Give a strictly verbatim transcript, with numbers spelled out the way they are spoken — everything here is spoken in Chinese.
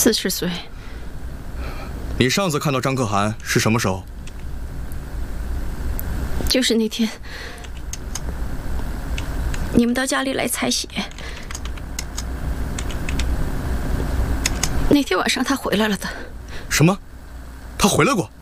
四十岁。 你上次看到张可汗是什么时候？ 就是那天，你们到家里来采血。那天晚上他回来了的。 什么？他回来过？